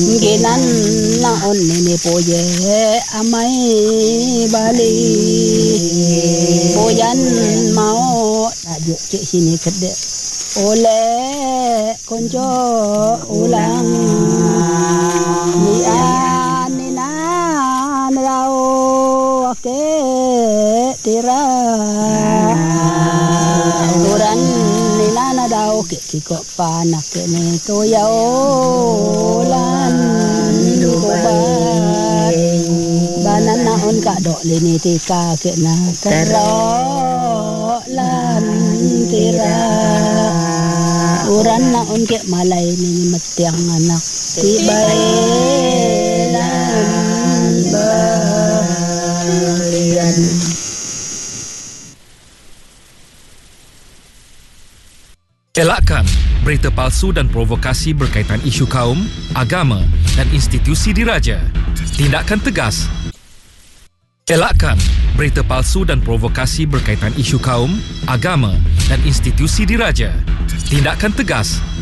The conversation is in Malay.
Ginan naon nini poye amay bali Boyan mau tajuk cik sini kedek Oleh konjo ulang Nian ninan rau ke tira Uran ninan dau ke kikok panak ni toyau lan dubat banan naon ka dok lini tika ke na terok lan tira uran naon ke malay ni metiang anak tibay lan balian. Elakkan berita palsu dan provokasi berkaitan isu kaum, agama dan institusi diraja. Tindakan tegas. Elakkan berita palsu dan provokasi berkaitan isu kaum, agama dan institusi diraja. Tindakan tegas.